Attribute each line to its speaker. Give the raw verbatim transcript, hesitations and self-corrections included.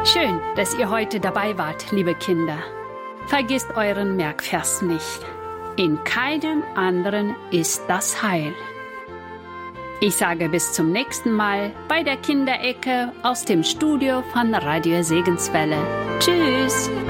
Speaker 1: Schön, dass ihr heute dabei wart, liebe Kinder. Vergisst euren Merkvers nicht. In keinem anderen ist das Heil. Ich sage bis zum nächsten Mal bei der Kinderecke aus dem Studio von Radio Segenswelle. Tschüss!